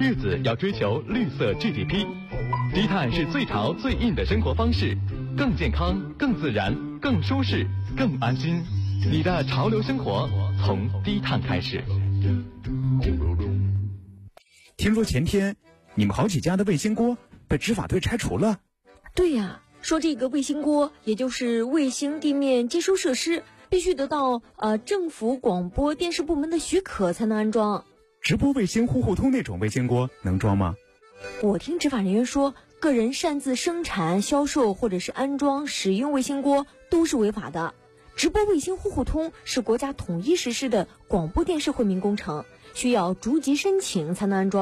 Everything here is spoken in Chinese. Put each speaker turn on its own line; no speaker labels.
日子要追求绿色 GDP。低碳是最潮最硬的生活方式，更健康、更自然、更舒适、更安心。你的潮流生活从低碳开始。
听说前天你们好几家的卫星锅被执法队拆除了。
对呀，说这个卫星锅，也就是卫星地面接收设施，必须得到政府广播电视部门的许可才能安装。
直播卫星户户通那种卫星锅能装吗？
我听执法人员说，个人擅自生产、销售或者是安装、使用卫星锅都是违法的。直播卫星户户通是国家统一实施的广播电视惠民工程，需要逐级申请才能安装。